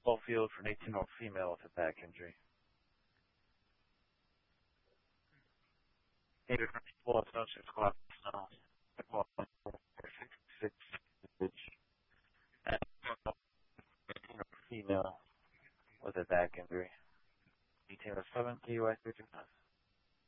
Ball field for an 18-year-old female with a back injury. David Principal Associate Squad Personnel. Six and female with a back injury. 1807 DUI 35.